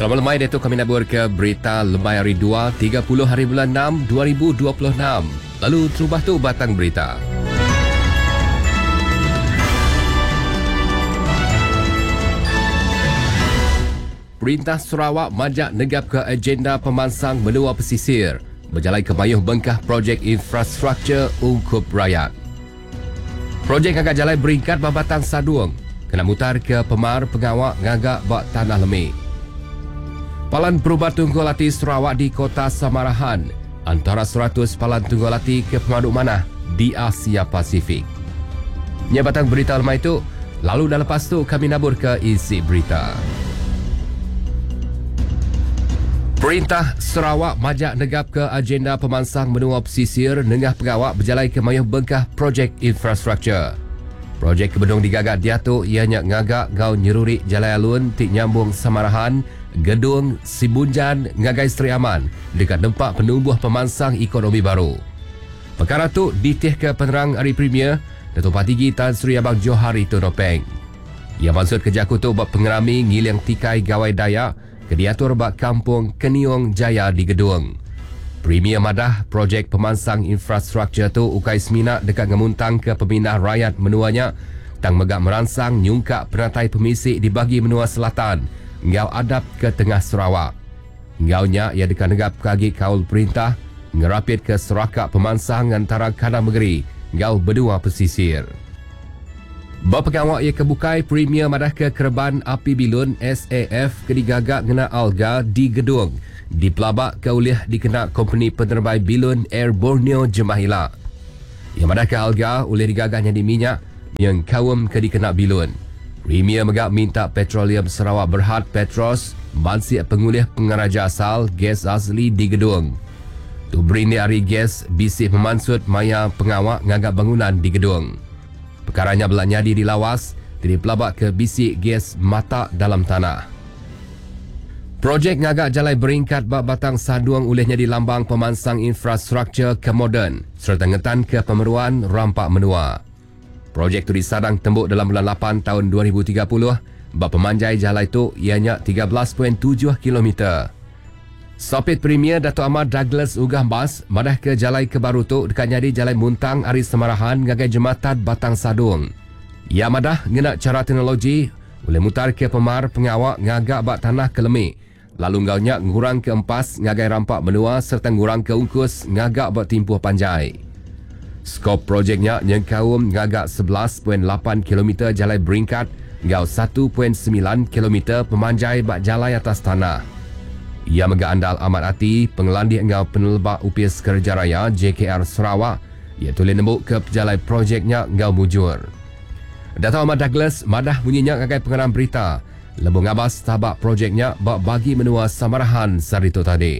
Selamat lemai, Datuk. Kami nak ke berita lemai hari 2, 30 hari bulan 6, 2026. Lalu terubah tu batang berita. Perintah Sarawak majak negap ke agenda pemansang benua pesisir. Berjalan ke mayuh bengkah projek infrastruktur ungkup rakyat. Projek agak jalan beringkat Babatang Saduang. Kena mutar ke Pemar Pengawak ngagak bak tanah lemik. Palan Perubat Tunggulati Sarawak di Kota Samarahan. Antara 100 palan Tunggulati ke pemaduk manah di Asia Pasifik. Nya batang berita lemah itu. Lalu dah lepas tu kami nabur ke isi berita. Perintah Sarawak majak negap ke agenda pemansang benua pesisir nengah pengawak berjalan ke mayuh bengkah projek infrastruktur. Projek kebedong digagak diatuk ianya ngagak gau nyerurik Jalai Alun tik nyambung Samarahan, Gedung Sibunjan ngagai Seri Aman dekat nempak penumbuh pemansang ekonomi baru. Perkara tu ditih ke penerang Hari Premier Datuk Patigi Tan Sri Abang Johari Tunopeng. Ia maksud kerja kutu buat pengerami ngiling tikai gawai Dayak ke diatur bak kampung Keniong Jaya di Gedung. Premier madah projek pemansang infrastruktur tu ukai seminak dekat ngemuntang ke pemindah rakyat menuanya tang megak meransang nyungkak perantai pemisik dibagi menua selatan ngau adap ke tengah Sarawak. Ngaunya ia dekat negap kagi kaul perintah ngerapit ke serakak pemansang antara Kadang Negeri ngau berdua pesisir. Bapegawak ia kebukai Premier madah ke Kereban Api Bilun SAF ke digagak ngena alga di Gedung. Di pelabak ke ulih dikena company penerbai Bilun Air Borneo Jemahila. Yang madah ke alga ulih digagaknya di minyak yang kawam ke dikena Bilun. Premier megak minta Petroleum Sarawak Berhad Petros bansik pengulih pengaraja asal gas asli di Gedung. Tu beri hari gas bisik memansut maya pengawak ngagak bangunan di Gedung. Perkaranya belaknyadi di lawas dari pelabak ke bisik gas mata dalam tanah. Projek ngagak jalai beringkat bak Batang Saduang ulihnya di lambang pemansang infrastruktur ke moden serta ngetan ke pemeruan rampak menua. Projek tu disadang tembuk dalam bulan 8 tahun 2030 bak pemanjai jalai tu ianya 13.7 km. Sopit Premier Datuk Ahmad Douglas Ugah Bas madah ke jalai ke baru tu dekat nyadi jalai muntang Aris Semarahan ngagai jematan Batang Saduang. Ia madah ngena cara teknologi boleh mutar ke Pemar Pengawak ngagak bak tanah ke lemik. Lalu ngaunya ngurang ke empas ngagai rampak menua serta ngurang ke ungkus ngagak bak timpuh panjai. Skop projeknya yang kaum ngagak 11.8 km jalai beringkat ngau 1.9 km pemanjai bak jalai atas tanah. Ia megak andal amat hati pengelandih ngau penelbak UPS Kerja Raya JKR Sarawak ia tulis nembuk ke pejalai projeknya ngau mujur. Datuk Ahmad Douglas madah bunyinya ngagai pengeram berita lebih ngabas tabak projeknya bak bagi menua Samarahan sari tu tadi.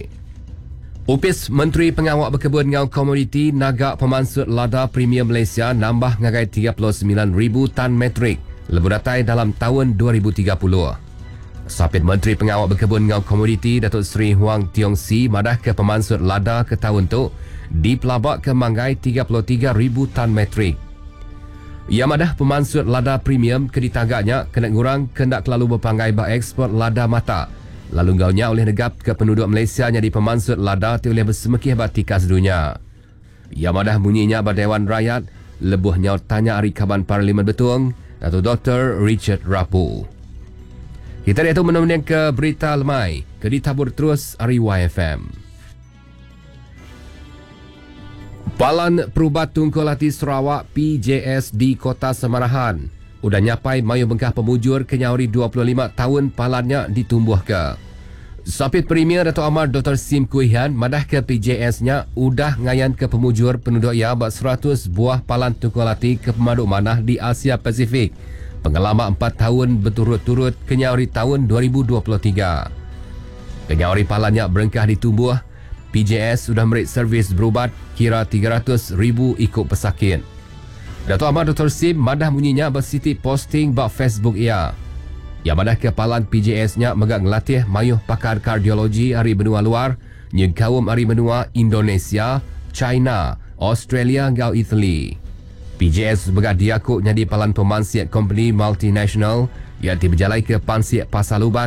UPS Menteri Pengawak Berkebun ngau Komoditi nagak pemansut lada Premier Malaysia nambah ngagai 39,000 tan metrik lebih datai dalam tahun 2030. Sapit Menteri Pengawak Berkebun ngau Komoditi Datuk Seri Huang Tiong Si madah ke pemansut lada ke tahun tu di pelabak ke manggai 33,000 tan metrik. Ia madah pemansut lada premium ke ditagaknya kena ngurang kendak kelalu berpanggai bak ekspor lada mata. Lalu ngaunya oleh negap ke penduduk Malaysia nya di pemansut lada ti oleh bersemekih bak tikas dunia. Ia madah bunyinya bak Dewan Rakyat lebuhnya tanya hari Kaban Parlimen Betung Datuk Dr. Richard Rapu. Kita lihat tu menemani ke berita lemai ke ditabur terus hari YFM. Palan Perubat Tunggulati Sarawak PJS di Kota Samarahan udah nyapai mayu bengkah pemujur ke nyauri 25 tahun palannya ditumbuh ke. Sapit Premier Datuk Ahmad Dr. Sim Kuihan madah ke PJS-nya udah ngayan ke pemujur penduduk ia bak 100 buah palan Tunggulati ke pemaduk manah di Asia Pasifik. Pengalaman 4 tahun berturut-turut ke nyauri tahun 2023. Ke nyauri palannya berengkah ditumbuh PJS sudah merik servis berubat kira 300,000 ikut pesakit. Datuk Ahmad Dr. Sim madah bunyinya bersiti posting bak Facebook ia. Yang madah kepalan PJS-nya megak ngelatih mayuh pakar kardiologi hari benua luar yang kaum hari benua Indonesia, China, Australia ngau Italy. PJS megak diakuk jadi palan pemansiat company multinational yang berjalai ke pansiat pasal ubat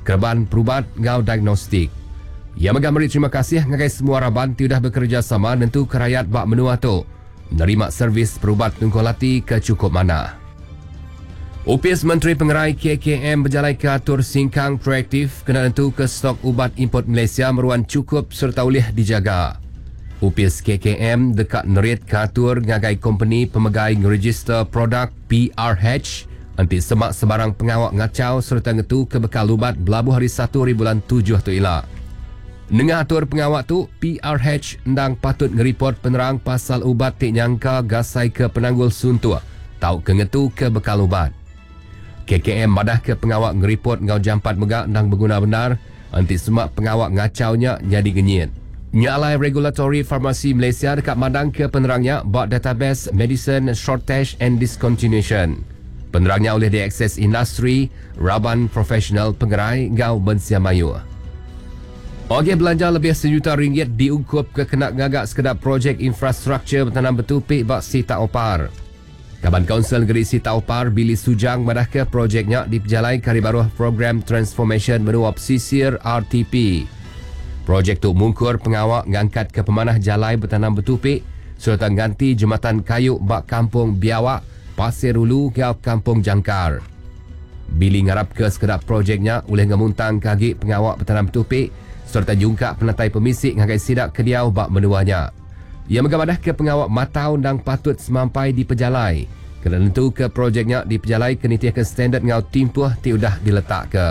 Kerban perubat ngau diagnostik. Ia mengambil terima kasih ngagai semua raban tiudah bekerjasama nentu kerayat bak menua tu nerima servis perubat tungkolati ke cukup mana. Upis Menteri Pengerai KKM berjalai ke atur singkang proaktif kena nentu ke stok ubat import Malaysia meruan cukup serta boleh dijaga. Upis KKM dekat nerit ke atur ngagai company pemegai register produk PRH anti semak sebarang pengawak ngacau serta ngetu ke bekal ubat belabuh hari 1 bulan 7 tu ilah. Nengah atur pengawak tu, PRH ndang patut ngeriport penerang pasal ubat tik nyangka gasai ke penanggul suntua, tau ke ngetu ke bekal ubat. KKM madah ke pengawak ngeriport ngau jampat megak ndang berguna benar, anti semak pengawak ngacaunya jadi genyit. Nyalai Regulatory Farmasi Malaysia dekat madang ke penerangnya buat database Medicine Shortage and Discontinuation. Penerangnya oleh diakses industri, raban profesional pengerai ngau Bensia Mayu. Oge belanja lebih RM1 juta diungkup ke kena ngagak sekedar projek infrastruktur bertanam betupik bak Sita Opar. Kaban Kaunsil Negeri Sita Opar Billy Sujang madah ke projeknya diperjalai kari baru program Transformation Menua Pesisir RTP. Projek tu mungkur pengawak ngangkat ke pemanah jalai bertanam betupik serta ganti jembatan kayu bak Kampung Biawak, Pasir Ulu ke Kampung Jangkar. Billy ngarap ke sekedar projeknya oleh ngamuntang kaki pengawak bertanam betupik serta jungkak penatai pemisik ngagai sidak kediau bak menuanya. Ia mengabadah ke pengawak matau dan patut semampai di pejalai. Kena tentu ke projeknya di pejalai kenitiah ke standard ngau timpuh tiudah diletak ke.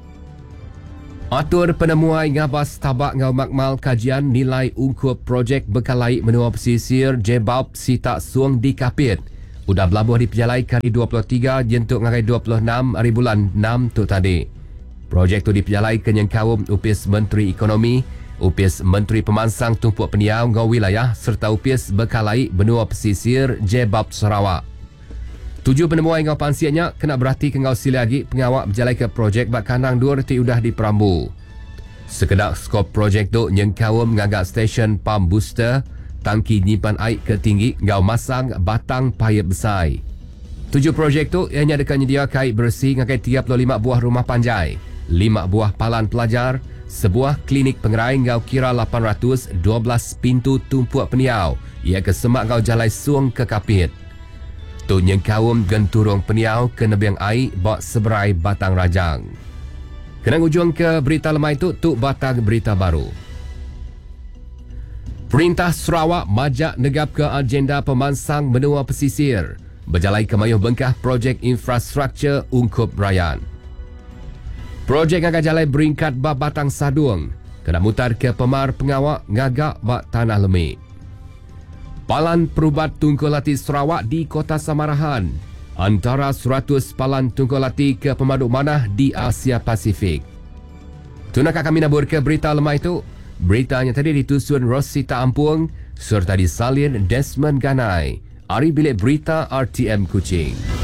Atur penemuai ngabas tabak ngau makmal kajian nilai ungkup projek bekalai menua pesisir Jebab Sita Suang di Kapit. Udah berlabuh di pejalai kali 23 jentuk ngagai 26 hari bulan 6 tu tadi. Projek tu di pejalai kenyengkawum Upis Menteri Ekonomi, Upis Menteri Pemansang Tumpuk Peniau ngau wilayah serta Upis bekalai benua pesisir Jebab Sarawak. 7 penemuan ngau pansianya kena berhati ke ngau sili lagi pengawak berjalai ke projek bak kandang 2 reti udah diperambu. Sekedar skop projek tu nyengkawum ngagak stesen pump booster, tangki nyimpan air ke tinggi ngau masang batang payap besar. 7 projek tu ianya dekat nyedia air bersih ngagai 35 buah rumah panjai, 5 buah palan pelajar, sebuah klinik pengerai ngau kira 812 pintu tumpuak peniau ia ke semak ngau jalai suang ke Kapit. Tu nyengkawum genturung peniau ke nebiang air bak seberai batang rajang. Kena ujung ke berita lemai tu batang berita baru. Perintah Sarawak majak negap ke agenda pemansang benua pesisir. Berjalai ke mayuh bengkah projek infrastruktur ungkup rayan. Projek ngagak jalai beringkat bak batang sadung. Kena mutar ke pemar pengawak ngagak bak tanah lemik. Palan perubat tungkolati Sarawak di Kota Samarahan. Antara 100 palan tungkolati ke pemaduk manah di Asia Pasifik. Tunakah kami nabur ke berita lemah itu? Beritanya tadi ditusun Rosita Ampuang serta disalin Desmond Ganai. Ari Bilik Berita RTM Kuching.